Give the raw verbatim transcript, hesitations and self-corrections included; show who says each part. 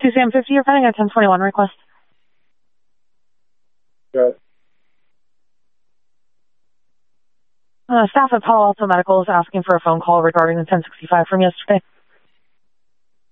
Speaker 1: two Sam fifty, you're pending a ten twenty-one request.
Speaker 2: Good.
Speaker 1: Uh, staff at Palo Alto Medical is asking for a phone call regarding the ten sixty-five from yesterday.